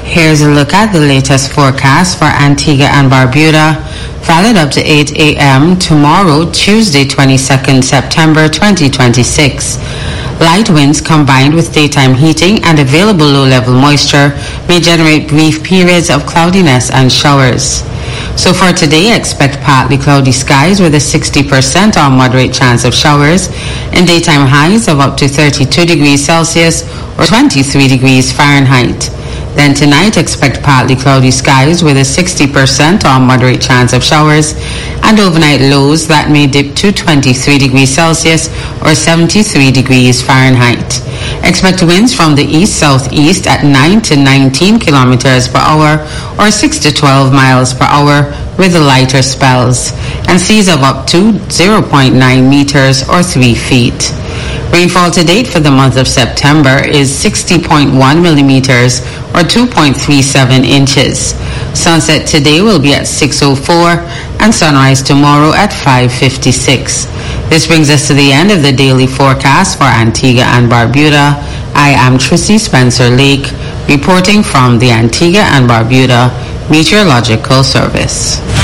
Here's a look at the latest forecast for Antigua and Barbuda, valid up to 8 a.m. tomorrow, Tuesday, 22nd September 2026. Light winds combined with daytime heating and available low-level moisture may generate brief periods of cloudiness and showers. So for today, expect partly cloudy skies with a 60% or moderate chance of showers and daytime highs of up to 32 degrees Celsius or 23 degrees Fahrenheit. Then tonight, expect partly cloudy skies with a 60% or moderate chance of showers and overnight lows that may dip to 23 degrees Celsius or 73 degrees Fahrenheit. Expect winds from the east-southeast at 9 to 19 kilometers per hour or 6 to 12 miles per hour with the lighter spells, and seas of up to 0.9 meters or 3 feet. Rainfall to date for the month of September is 60.1 millimeters or 2.37 inches. Sunset today will be at 6:04 and sunrise tomorrow at 5:56. This brings us to the end of the daily forecast for Antigua and Barbuda. I am Tracy Spencer Lake, reporting from the Antigua and Barbuda Meteorological Service.